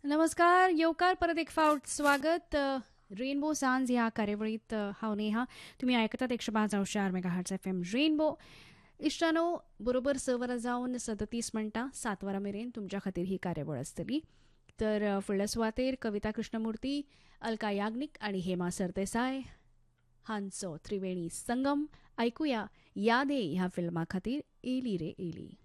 नमस्कार, येवकार परत एक फावट स्वागत. रेनबो सांज ह्या कार्यावळीत हांव नेहा. तुम्ही ऐकतात 105.4 मेगाहर्ट्ज FM रेनबो. इश्टानो, बरोबर 6 वरां जावन 37 मिनटां 7 वरां मेरेन तुमच्या खातीर ही कार्यावळ आसतली. तर फुडल्या सुवातेर कविता कृष्णमूर्ती, अलका याग्निक आनी हेमा सरदेसाय हांचो त्रिवेणी संगम. ऐकुया यादे ह्या फिल्मा खातीर एली रे एली.